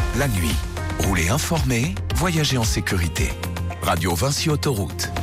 La nuit, roulez informé, voyagez en sécurité. Radio Vinci Autoroute.